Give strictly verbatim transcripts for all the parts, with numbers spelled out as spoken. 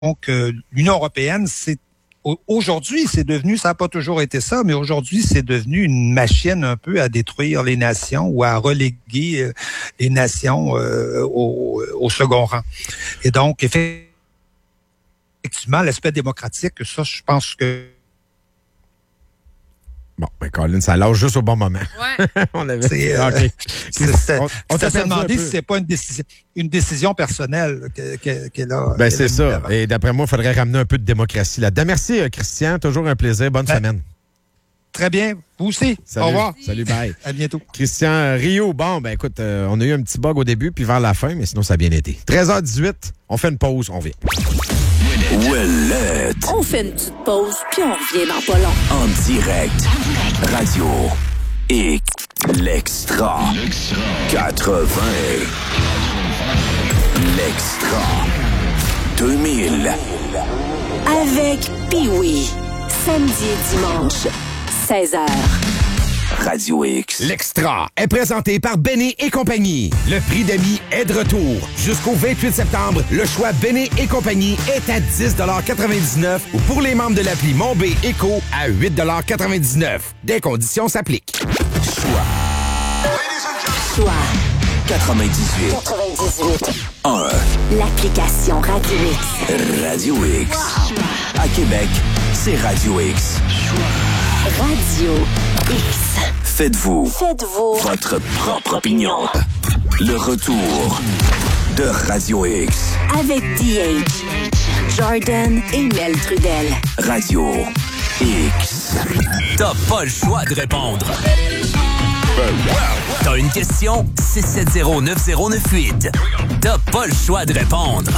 Donc, euh, l'Union européenne, c'est aujourd'hui, c'est devenu, ça n'a pas toujours été ça, mais aujourd'hui, c'est devenu une machine un peu à détruire les nations ou à reléguer euh, les nations euh, au, au second rang. Et donc, effectivement, l'aspect démocratique, ça, je pense que Bon, ben Colin, ça lâche juste au bon moment. Ouais. on avait... C'est, euh, okay. c'est, c'est, on, on t'a t'a demandé si c'est pas une décision, une décision personnelle qu'elle que, que, a. Ben c'est ça. Avant. Et d'après moi, il faudrait ramener un peu de démocratie là-dedans. Merci, Christian. Toujours un plaisir. Bonne ben, semaine. Très bien. Vous aussi. Salut. Au revoir. Salut, bye. À bientôt. Christian Rio. Bon, ben écoute, euh, on a eu un petit bug au début, puis vers la fin, mais sinon, ça a bien été. treize heures dix-huit, on fait une pause, on vient. Ouellette. On fait une petite pause, puis on revient dans pas long. En direct. Radio X. L'Extra. quatre-vingts. L'Extra. deux mille. Avec Pee-Wee. Samedi et dimanche, seize heures. Radio X. L'Extra est présenté par Benny et compagnie. Le prix d'amis est de retour. Jusqu'au vingt-huit septembre, le choix Benny et compagnie est à dix quatre-vingt-dix-neuf ou pour les membres de l'appli Mon B Éco à huit quatre-vingt-dix-neuf. Des conditions s'appliquent. Choix. Choix. quatre-vingt-dix-huit. quatre-vingt-dix-huit. un. L'application Radio X. Radio X. Wow. À Québec, c'est Radio X. Radio X. Faites-vous. Faites-vous. Votre propre opinion. Le retour de Radio X. Avec D H, Jordan et Mel Trudel. Radio X. T'as pas le choix de répondre. T'as une question? six sept zéro neuf zéro neuf huit. T'as pas le choix de répondre.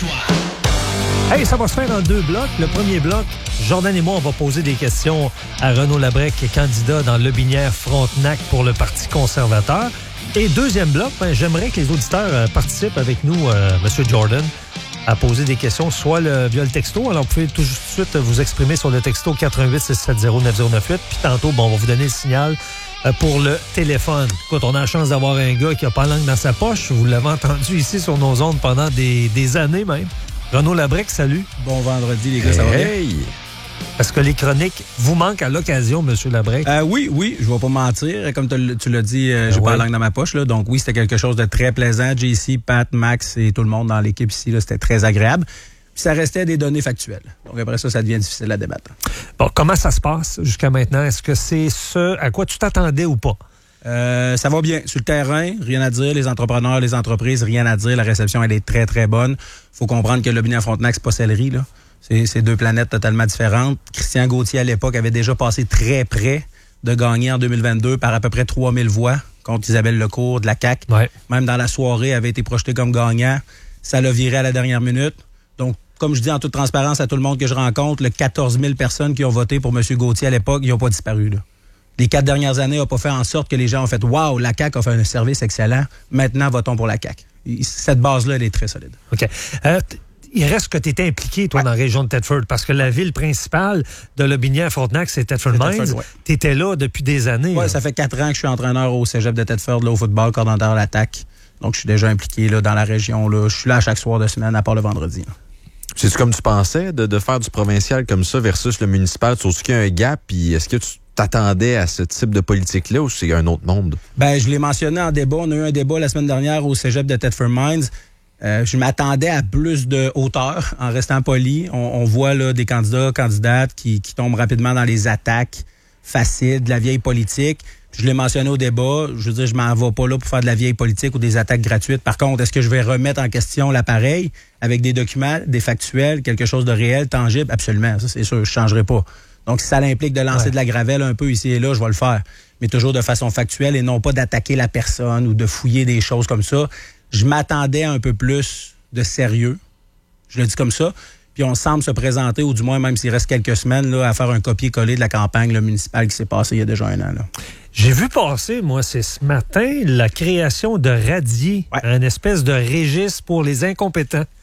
Hey, ça va se faire en deux blocs. Le premier bloc, Jordan et moi, on va poser des questions à Renaud Labrec, candidat dans Lobinière-Frontenac pour le Parti conservateur. Et deuxième bloc, ben, j'aimerais que les auditeurs euh, participent avec nous, euh, M. Jordan, à poser des questions, soit le, via le texto. Alors, vous pouvez tout de suite vous exprimer sur le texto quatre un huit six sept zéro neuf zéro neuf huit. Puis tantôt, bon, on va vous donner le signal euh, pour le téléphone. Écoute, on a la chance d'avoir un gars qui n'a pas la langue dans sa poche. Vous l'avez entendu ici sur nos ondes pendant des, des années même. Renaud Labrec, salut. Bon vendredi, les gars, hey, ça va bien? Hey! Est-ce que les chroniques vous manquent à l'occasion, M. Labrec? Euh, oui, oui, je ne vais pas mentir. Comme tu l'as dit, euh, j'ai ouais. pas la langue dans ma poche. Là, donc oui, c'était quelque chose de très plaisant. J C, Pat, Max et tout le monde dans l'équipe ici, là, c'était très agréable. Puis ça restait des données factuelles. Donc après ça, ça devient difficile à débattre. Bon, comment ça se passe jusqu'à maintenant? Est-ce que c'est ce à quoi tu t'attendais ou pas? Euh, ça va bien. Sur le terrain, rien à dire. Les entrepreneurs, les entreprises, rien à dire. La réception, elle est très, très bonne. Faut comprendre que le Lobinière-Frontenac, c'est pas céleri, là. C'est, c'est deux planètes totalement différentes. Christian Gauthier, à l'époque, avait déjà passé très près de gagner en deux mille vingt-deux par à peu près trois mille voix contre Isabelle Lecourt de la C A Q. Ouais. Même dans la soirée, elle avait été projetée comme gagnant. Ça l'a viré à la dernière minute. Donc, comme je dis en toute transparence à tout le monde que je rencontre, le quatorze mille personnes qui ont voté pour M. Gauthier à l'époque, ils n'ont pas disparu, là. Les quatre dernières années n'ont pas fait en sorte que les gens ont fait « Wow, la C A Q a fait un service excellent. Maintenant, votons pour la C A Q. » Cette base-là, elle est très solide. OK. Euh, t- il reste que tu étais impliqué, toi, ouais. dans la région de Thetford, parce que la ville principale de Lobinière-Frontenac, c'est Thetford Mines. Ouais. Tu étais là depuis des années. Oui, ça fait quatre ans que je suis entraîneur au cégep de Thetford, là, au football, coordonnateur à l'attaque. Donc, je suis déjà impliqué là, dans la région. Là. Je suis là à chaque soir de semaine, à part le vendredi. Là. C'est-tu comme tu pensais, de, de faire du provincial comme ça versus le municipal? Trouves-tu qu'il y a un gap? Puis est-ce que tu t'attendais à ce type de politique-là ou c'est un autre monde? Ben, je l'ai mentionné en débat. On a eu un débat la semaine dernière au cégep de Thetford Mines. Euh, je m'attendais à plus de hauteur en restant poli. On, on voit là, des candidats, candidates qui, qui tombent rapidement dans les attaques faciles de la vieille politique. Je l'ai mentionné au débat. Je veux dire, je m'en vais pas là pour faire de la vieille politique ou des attaques gratuites. Par contre, est-ce que je vais remettre en question l'appareil avec des documents, des factuels, quelque chose de réel, tangible? Absolument. Ça, c'est sûr, je changerai pas. Donc, si ça implique de lancer ouais. de la gravelle un peu ici et là, je vais le faire. Mais toujours de façon factuelle et non pas d'attaquer la personne ou de fouiller des choses comme ça. Je m'attendais à un peu plus de sérieux. Je le dis comme ça. Puis on semble se présenter, ou du moins, même s'il reste quelques semaines, là, à faire un copier-coller de la campagne là, municipale qui s'est passée il y a déjà un an. Là. J'ai vu passer, moi, c'est ce matin, la création de Radier, ouais. un espèce de registre pour les incompétents.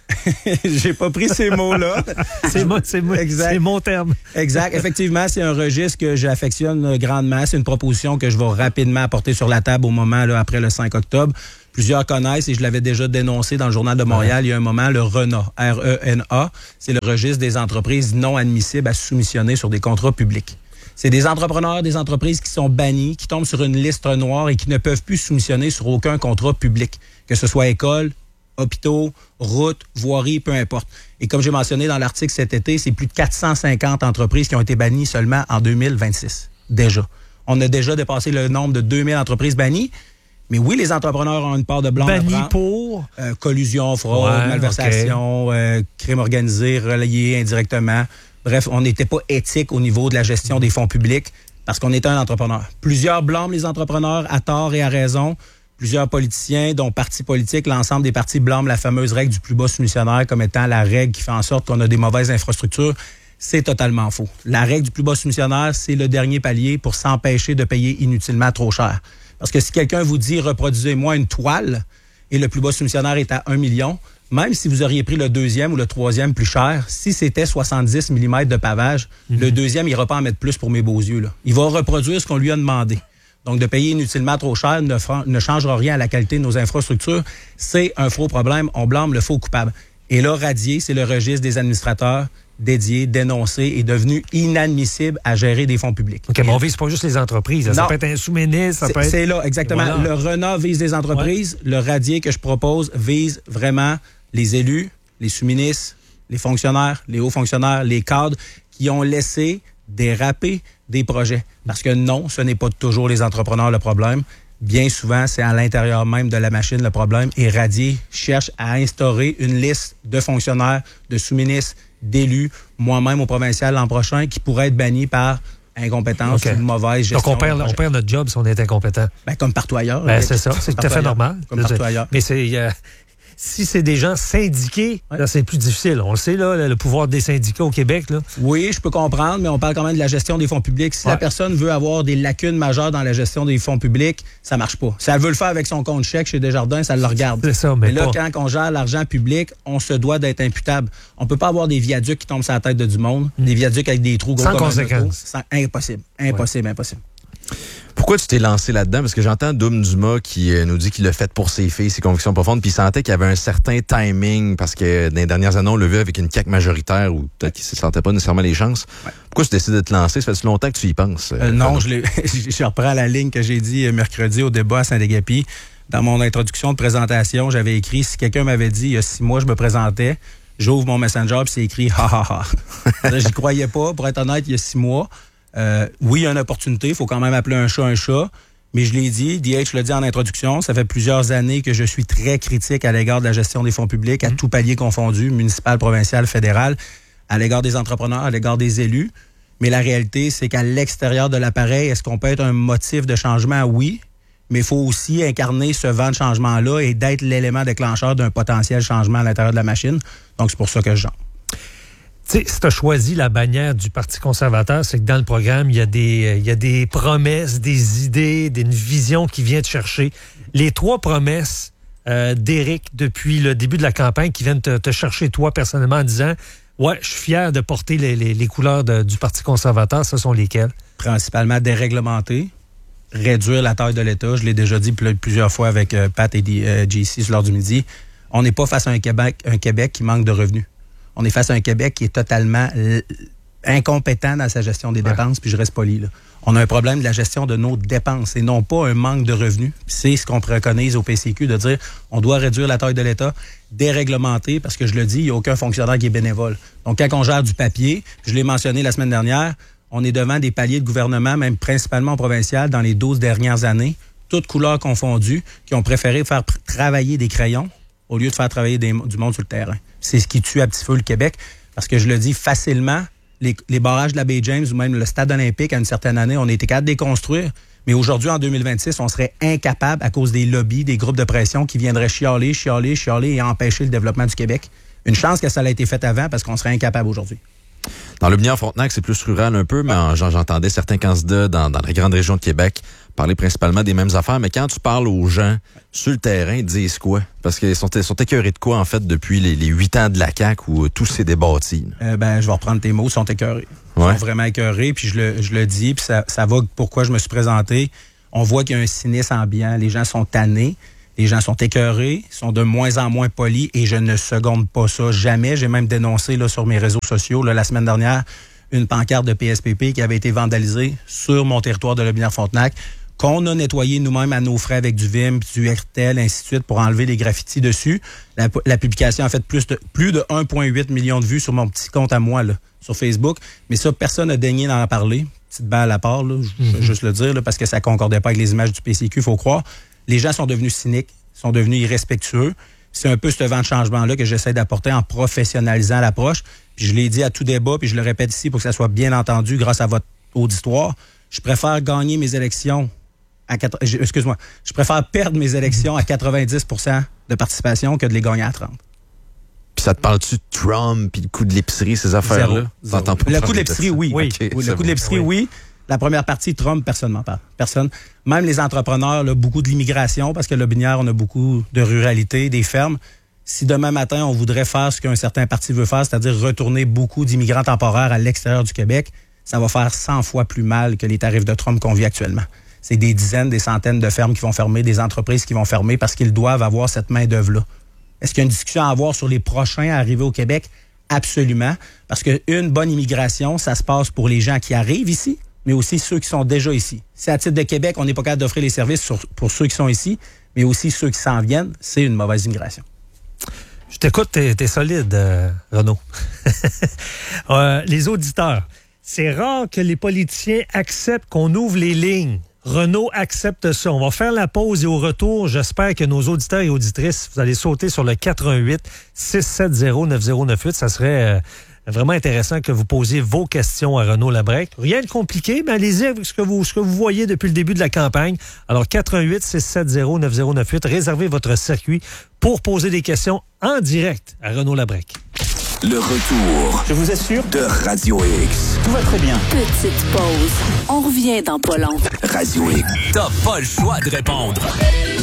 J'ai pas pris ces mots-là. c'est, mo- c'est, mo- c'est mon terme. Exact. Effectivement, c'est un registre que j'affectionne grandement. C'est une proposition que je vais rapidement apporter sur la table au moment, là, après le cinq octobre. Plusieurs connaissent, et je l'avais déjà dénoncé dans le Journal de Montréal ouais. il y a un moment, le RENA, R E N A, c'est le registre des entreprises non admissibles à soumissionner sur des contrats publics. C'est des entrepreneurs, des entreprises qui sont bannis, qui tombent sur une liste noire et qui ne peuvent plus soumissionner sur aucun contrat public, que ce soit école, hôpitaux, routes, voiries, peu importe. Et comme j'ai mentionné dans l'article cet été, c'est plus de quatre cent cinquante entreprises qui ont été bannies seulement en deux mille vingt-six. Déjà. On a déjà dépassé le nombre de deux mille entreprises bannies. Mais oui, les entrepreneurs ont une part de blanc. Bannis pour? Euh, collusion, fraude, ouais, malversation, okay. euh, crime organisé, relayé indirectement. Bref, on n'était pas éthique au niveau de la gestion des fonds publics parce qu'on était un entrepreneur. Plusieurs blâment les entrepreneurs à tort et à raison. Plusieurs politiciens, dont partis politiques, l'ensemble des partis blâment la fameuse règle du plus bas soumissionnaire comme étant la règle qui fait en sorte qu'on a des mauvaises infrastructures. C'est totalement faux. La règle du plus bas soumissionnaire, c'est le dernier palier pour s'empêcher de payer inutilement trop cher. Parce que si quelqu'un vous dit « reproduisez-moi une toile » et le plus bas soumissionnaire est à un million, même si vous auriez pris le deuxième ou le troisième plus cher, si c'était soixante-dix millimètres de pavage, mm-hmm. le deuxième, il n'ira pas en mettre plus pour mes beaux yeux. Là. Il va reproduire ce qu'on lui a demandé. Donc, de payer inutilement trop cher ne, fra- ne changera rien à la qualité de nos infrastructures. C'est un faux problème. On blâme le faux coupable. Et là, Radier, c'est le registre des administrateurs dédié, dénoncé, est devenu inadmissible à gérer des fonds publics. OK, mais on vise pas juste les entreprises. Ça, ça peut être un sous-ministre. Ça c'est, peut être... c'est là, exactement. Voilà. Le RENA vise les entreprises. Ouais. Le Radier que je propose vise vraiment les élus, les sous-ministres, les fonctionnaires, les hauts fonctionnaires, les cadres qui ont laissé déraper des projets. Parce que non, ce n'est pas toujours les entrepreneurs le problème. Bien souvent, c'est à l'intérieur même de la machine le problème. Et Radier cherche à instaurer une liste de fonctionnaires, de sous-ministres, d'élus, moi-même au provincial l'an prochain, qui pourraient être bannis par incompétence okay. ou mauvaise gestion. Donc, on perd, on perd notre job si on est incompétent. Ben, comme partout ailleurs. Ben, c'est ça, c'est tout à fait normal. Comme partout ailleurs. Mais c'est... Euh... Si c'est des gens syndiqués, ouais. là, c'est plus difficile. On le sait, là, le pouvoir des syndicats au Québec. Là. Oui, je peux comprendre, mais on parle quand même de la gestion des fonds publics. Si ouais. la personne veut avoir des lacunes majeures dans la gestion des fonds publics, ça marche pas. Si elle veut le faire avec son compte chèque chez Desjardins, ça le regarde. C'est ça, mais, mais là, pas. quand on gère l'argent public, on se doit d'être imputable. On peut pas avoir des viaducs qui tombent sur la tête de du monde, mmh. des viaducs avec des trous gros sans comme conséquence. Sans... Impossible, impossible, ouais. impossible. Pourquoi tu t'es lancé là-dedans? Parce que j'entends Doom Dumas qui euh, nous dit qu'il l'a fait pour ses filles, ses convictions profondes, puis il sentait qu'il y avait un certain timing, parce que dans les dernières années, on l'a vu avec une C A Q majoritaire, ou peut-être qu'il ne sentait pas nécessairement les chances. Ouais. Pourquoi tu décides de te lancer? Ça fait longtemps que tu y penses. Euh, non, je, l'ai, je reprends la ligne que j'ai dit mercredi au débat à Saint-Dégapi. Dans mon introduction de présentation, j'avais écrit, si quelqu'un m'avait dit, il y a six mois, je me présentais, j'ouvre mon Messenger, puis c'est écrit « ha ha ha ». J'y croyais pas, pour être honnête, il y a six mois. Euh, oui, il y a une opportunité, il faut quand même appeler un chat un chat, mais je l'ai dit, D H l'a dit en introduction, ça fait plusieurs années que je suis très critique à l'égard de la gestion des fonds publics, à mmh. tout palier confondu, municipal, provincial, fédéral, à l'égard des entrepreneurs, à l'égard des élus. Mais la réalité, c'est qu'à l'extérieur de l'appareil, est-ce qu'on peut être un motif de changement? Oui, mais il faut aussi incarner ce vent de changement-là et d'être l'élément déclencheur d'un potentiel changement à l'intérieur de la machine. Donc, c'est pour ça que je jante. Tu sais, si tu as choisi la bannière du Parti conservateur, c'est que dans le programme, il y a des, il y a des promesses, des idées, une vision qui vient te chercher. Les trois promesses euh, d'Éric depuis le début de la campagne qui viennent te, te chercher toi personnellement en disant « Ouais, je suis fier de porter les, les, les couleurs de, du Parti conservateur », ce sont lesquelles? Principalement déréglementer, réduire la taille de l'État. Je l'ai déjà dit plusieurs fois avec euh, Pat et euh, J C sur l'heure du midi. On n'est pas face à un Québec, un Québec qui manque de revenus. On est face à un Québec qui est totalement l- incompétent dans sa gestion des dépenses, ouais. puis je reste poli, là. On a un problème de la gestion de nos dépenses et non pas un manque de revenus. C'est ce qu'on préconise au P C Q de dire on doit réduire la taille de l'État, déréglementer, parce que je le dis, il n'y a aucun fonctionnaire qui est bénévole. Donc, quand on gère du papier, je l'ai mentionné la semaine dernière, on est devant des paliers de gouvernement, même principalement provincial, dans les douze dernières années, toutes couleurs confondues, qui ont préféré faire pr- travailler des crayons au lieu de faire travailler des, du monde sur le terrain. C'est ce qui tue à petit feu le Québec, parce que je le dis facilement, les, les barrages de la baie James ou même le stade olympique, à une certaine année, on a été capable de les construire, mais aujourd'hui, en deux mille vingt-six, on serait incapable, à cause des lobbies, des groupes de pression qui viendraient chialer, chialer, chialer et empêcher le développement du Québec. Une chance que ça a été fait avant, parce qu'on serait incapable aujourd'hui. Dans le Binière-Frontenac, c'est plus rural un peu, mais en- j'en- j'entendais certains candidats dans, dans la grande région de Québec parler principalement des mêmes affaires. Mais quand tu parles aux gens sur le terrain, ils disent quoi? Parce qu'ils sont, sont écœurés de quoi, en fait, depuis les, les huit ans de la C A Q où euh, tout s'est débâti? Euh, ben, je vais reprendre tes mots, ils sont écœurés. Ils Ouais. sont vraiment écœurés, puis je le, je le dis, puis ça, ça va pourquoi je me suis présenté. On voit qu'il y a un cynisme ambiant. Les gens sont tannés, les gens sont écœurés, sont de moins en moins polis, et je ne seconde pas ça jamais. J'ai même dénoncé là, sur mes réseaux sociaux là, la semaine dernière une pancarte de P S P P qui avait été vandalisée sur mon territoire de Lobinière-Frontenac, qu'on a nettoyé nous-mêmes à nos frais avec du Vim, puis du Hertel, ainsi de suite, pour enlever les graffitis dessus. La, la publication a fait plus de, plus de un virgule huit million de vues sur mon petit compte à moi, là, sur Facebook. Mais ça, personne n'a daigné d'en parler. Petite balle à part, là, je vais juste le dire, là, parce que ça concordait pas avec les images du P C Q, il faut croire. Les gens sont devenus cyniques, sont devenus irrespectueux. C'est un peu ce vent de changement-là que j'essaie d'apporter en professionnalisant l'approche. Puis je l'ai dit à tout débat, puis je le répète ici pour que ça soit bien entendu grâce à votre auditoire. Je préfère gagner mes élections à quatre, excuse-moi, je préfère perdre mes élections à quatre-vingt-dix pour cent de participation que de les gagner à trente. Puis ça te parle-tu de Trump, puis le coût de l'épicerie, ces affaires-là? Zéro. T'entends pas Le parler coût de l'épicerie, ça? oui. Oui. OK, Oui, c'est le coût bon. de l'épicerie, oui. La première partie, Trump, personne n'en parle. Personne. Même les entrepreneurs, là, beaucoup de l'immigration, parce que le Binière, on a beaucoup de ruralité, des fermes. Si demain matin, on voudrait faire ce qu'un certain parti veut faire, c'est-à-dire retourner beaucoup d'immigrants temporaires à l'extérieur du Québec, ça va faire cent fois plus mal que les tarifs de Trump qu'on vit actuellement. C'est des dizaines, des centaines de fermes qui vont fermer, des entreprises qui vont fermer parce qu'ils doivent avoir cette main-d'œuvre-là. Est-ce qu'il y a une discussion à avoir sur les prochains à arriver au Québec? Absolument. Parce qu'une bonne immigration, ça se passe pour les gens qui arrivent ici, mais aussi ceux qui sont déjà ici. Si à titre de Québec, on n'est pas capable d'offrir les services sur- pour ceux qui sont ici, mais aussi ceux qui s'en viennent, c'est une mauvaise immigration. Je t'écoute, t'es, t'es solide, euh, Renaud. euh, les auditeurs, c'est rare que les politiciens acceptent qu'on ouvre les lignes. Renaud accepte ça. On va faire la pause et au retour, j'espère que nos auditeurs et auditrices, vous allez sauter sur le quatre un huit, six sept zéro, neuf zéro neuf huit. Ça serait euh, vraiment intéressant que vous posiez vos questions à Renaud Labrec. Rien de compliqué, mais allez-y avec ce que vous, ce que vous voyez depuis le début de la campagne. Alors, quatre un huit, six sept zéro, neuf zéro neuf huit, réservez votre circuit pour poser des questions en direct à Renaud Labrec. Le retour Je vous assure, de Radio X. tout va très bien. Petite pause. On revient dans pas long. Radio X. T'as pas le choix de répondre.